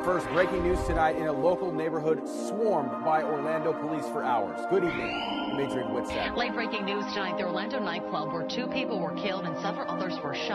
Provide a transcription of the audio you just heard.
First, breaking news tonight in a local neighborhood swarmed by Orlando police for hours. Good evening. I'm Adrian Whitsack. Late breaking news tonight, the Orlando nightclub where 2 people were killed and several others were shot.